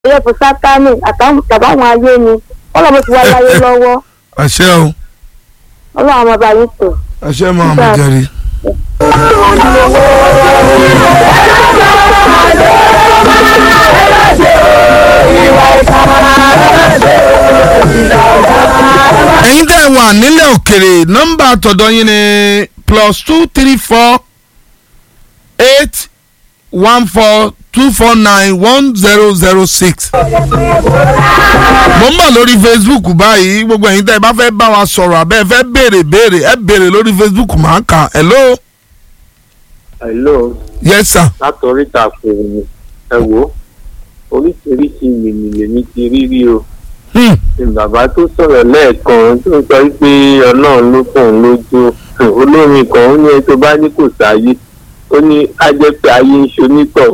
ẹyẹ fún sátánì àtàwọn ayé ni ọlọ́mọ ti wá láyé lọ́wọ́. àṣẹ o. ọlọ́run ọmọ bá yín tó. àṣẹ máa mọ jẹrí. ẹ̀yin tẹ́ ẹ wà nílẹ̀ òkèrè nọ́mbà tọ̀dọ̀ yín ni +2348142491006. mo ń bọ̀ lórí Facebook báyìí gbogbo ẹ̀yin tẹ́ ẹ bá fẹ́ bá wa sọ̀rọ̀ abẹ́ ẹ fẹ́ béèrè ẹ béèrè lórí Facebook máa ń kà. hello. hello. yes sir. látọ̀rí ta fún mi ẹ wò oríṣiríṣi ìrìn lèmi ti rí rí o. bàbá tó sọ̀rọ̀ lẹ́ẹ̀kan tó sọ pé ọlọ́run ló fún un lójú olórin kan ó ní ẹni tó bá ní kò sáyé ó ní á jẹ́ pé ayé ń ṣonítọ̀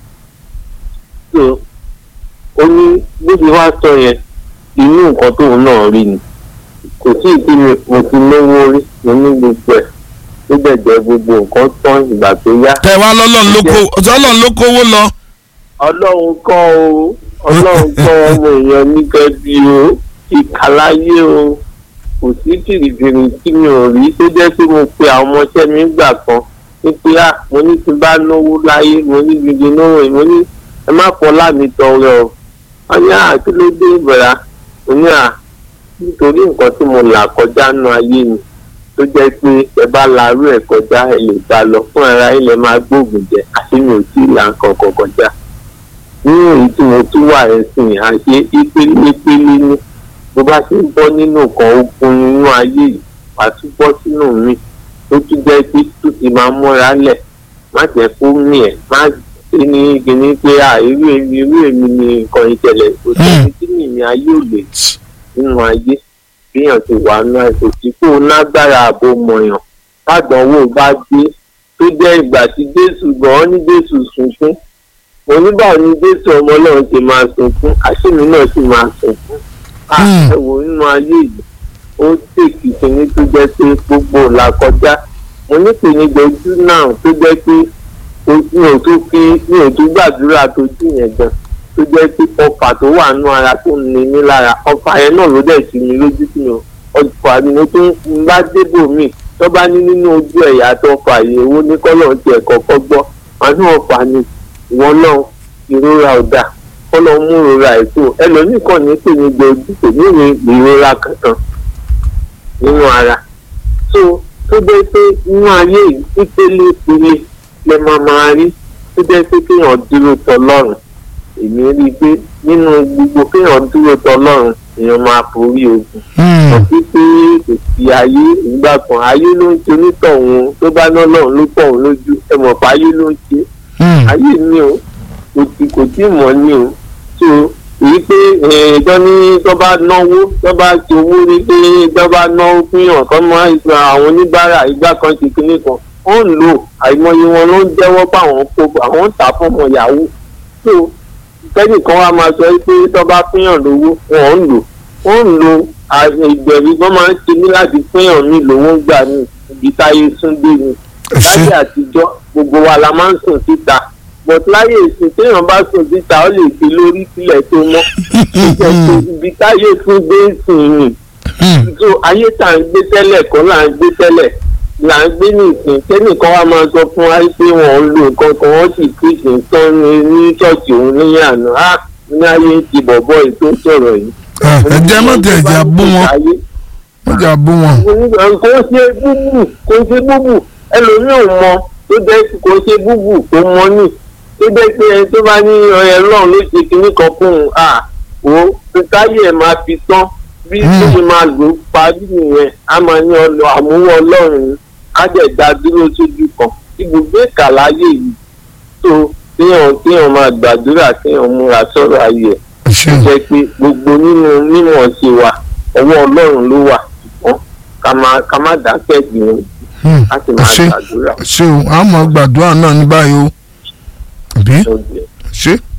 ó ní bó ṣe wá sọ yẹn inú nǹkan tóun náà rí ni kò sí ìdí mo ti lówó rí mo ní gbogbo ẹ̀ tó gbẹ̀jẹ̀ gbogbo nǹkan tán ìgbà tó yá. tẹ wá lọ́lọ́run ló kówó lọ. ọlọ́run kọ́ o ọlọ́run kọ́ ọmọ èèyàn nígbà bí o ìkàláyé o kò sí fìrìfìrì tí mi ò rí tó jẹ́ pé mo pe àwọn ọmọọṣẹ́ mi gbà kan wípé mo ní ti bá náwó láyé mo ní gidi náwó mo ní ẹ má fọlá mi tọrẹ o wọ́n ní kí ló dé ìbẹ̀rẹ̀ mo ní nítorí nǹkan tí mo là kọjá nù ayé ni tó jẹ́ pé ẹ bá larú ẹ̀ kọjá ẹ lè gbà lọ fún ara ilẹ̀ máa gbóògùn jẹ àti mi ò tí ì là nǹkan kan kọjá nínú èyí tí mo tún wà ẹ̀sìn àṣẹ ìpele ní bó bá ṣe ń bọ́ nínú kan ogun nínú ayé yìí wàá tún bọ́ sínú mi ó tún jẹ́ pé tó ti máa múra lẹ̀ má jẹ́ kó mì ẹ̀ má ṣe ní kíní pé irú èmi ni nǹkan ìṣẹ̀lẹ̀ kò sí ní kí nìyẹn ayé ò lè nínú ayé bíyàn ti wà nínú àìsàn tí kò lágbára ààbò mọ̀yàn fàdánwò bá dé tó jẹ́ ìgbà tí Jésù gan-an ní Jésù sunkún oníbàá ní Jésù ọmọ Ọlọ́run ti máa sunkún àṣìmí náà sì máa sunkún ẹ̀wò nínú ayé yìí ó tèkì kíní tó jẹ́ pé gbogbo làkọjá mo ní ìpèníjà ojú náà tó jẹ́ pé mi ò tún gbàdúrà tó jù yẹn gan tó jẹ́ pé ọfà tó wà nínú ara tó ń ní mí lára ọfà yẹn náà ló dẹ̀ sí mi lójú sí mi ọfà ni mo tún ń bá débò mi tó bá ní nínú ojú ẹ̀yà tó fà yìí owó ní kọ́lọ̀ tiẹ̀ kọ́kọ́ gbọ́ wọn ní ọfà ni ìwọ náà ìrora ọ̀dà kọ́lọ̀ mú ìrora ètò ẹlòmíì kàn ní pè ní gbòógì kò ní ìrora kankan nínú ara tó jẹ́ pé nínú ayé yìí ìpele lè máa rí tó jẹ́ pé kéèyàn dúró tọlọ́run èmi rí i pé nínú gbogbo kéèyàn dúró tọlọ́run èèyàn máa forí ogun ọtí pé kò sí ayé ìgbà kan ayé ló ń ṣe onítọ̀hún tó bá ná lọ́run ló tọ̀hún lójú ẹ mọ̀ pé ayé ló ń ṣe ayé ni o kò tí mọ̀ ni o tó èyí pé ẹjọ́ ní tó bá náwó tó bá ṣe owó rí pé tó bá náwó fíyàn kọ́ mọ́ àwọn oníbàárà ìgbà kan ṣe kinní kan wọ́n ń lò àìmọye wọn ló ń jẹ́wọ́ pé àwọn ń tà fún ọmọ yahoo tó kẹ́nìkan wa máa sọ pé tó bá fíyàn lówó wọ́n ń lo ìgbẹ̀rí wọ́n máa ń ṣe ní láti fíyàn mí lówó gbà ní ibi táyé súndé ni láyé àtijọ́ gbogbo wa la máa ń sùn síta but láyé ìsìn téèyàn bá sùn síta ó lè fi lórí sílẹ̀ tó mọ́ ibi táyé súndé sùn ni so ayé tá à ń gbé tẹ́lẹ̀ kọ́ là ń gbé tẹ́lẹ̀ là ń gbé ní ìsìn kẹ́nìkan wa máa sọ fún wa pé wọ́n ń lo nǹkan kan wọ́n sì fi ìsìn tán ní ṣọ́ọ̀ṣì òun ní àná ní ayé ti bọ̀bọ̀ yìí tó sọ̀rọ̀ yìí. ẹ jẹ́ mọ̀tẹ́ ẹ̀jẹ̀ bú wọn mọ̀tẹ́ bú wọn. kò ṣe búbù ẹlòmíì ò mọ tó jẹ́ kò ṣe búbù kò mọ ní tó jẹ́ pé ẹni tó bá ní ọ̀rẹ́ náà ló ṣe kinní kan fún un táyé ẹ̀ máa fi tán bí tó ṣe máa lò ó parí nìyẹn á máa ní àmúwọ́ Ọlọ́run á dẹ̀ dá dúró sójú kan ibùgbé kàláyé yìí tó kéèyàn máa gbàdúrà kéèyàn múra sọ̀rọ̀ ayé ẹ̀ jẹ́ pé gbogbo nínú mímọ̀ ṣe wa ọwọ́ Ọlọ́run ló wà ká má dákẹ́ gbìyànjú láti máa gbàdúrà. ṣé o a máa gbàdúrà náà ní báyìí o àbí ṣé.